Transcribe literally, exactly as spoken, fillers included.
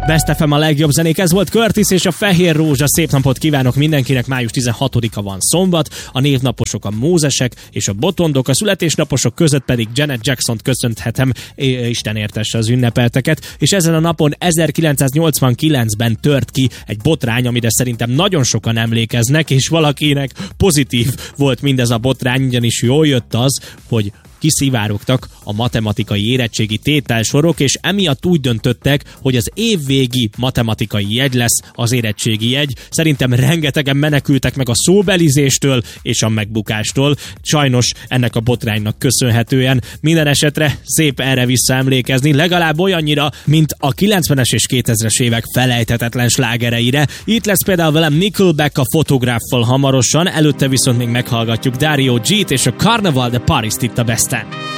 Best ef em a legjobb zenék, ez volt Curtis és a Fehér Rózsa. Szép napot kívánok mindenkinek, május tizenhatodika van szombat, a névnaposok a Mózesek és a Botondok, a születésnaposok között pedig Janet Jacksont köszönhetem, Isten értesse az ünnepelteket, és ezen a napon ezerkilencszáznyolcvankilencben tört ki egy botrány, amire szerintem nagyon sokan emlékeznek, és valakinek pozitív volt mindez a botrány, ugyanis jól jött az, hogy kiszivárogtak a matematikai érettségi tételsorok, és emiatt úgy döntöttek, hogy az évvégi matematikai jegy lesz az érettségi jegy. Szerintem rengetegen menekültek meg a szóbelizéstől és a megbukástól. Sajnos ennek a botránynak köszönhetően. Minden esetre szép erre visszaemlékezni, legalább olyannyira, mint a kilencvenes és kétezres évek felejthetetlen slágereire. Itt lesz például velem Nickelback a Photograph-val hamarosan, előtte viszont még meghallgatjuk Dario G-t és a Carnaval de Paris-t itt a Besten.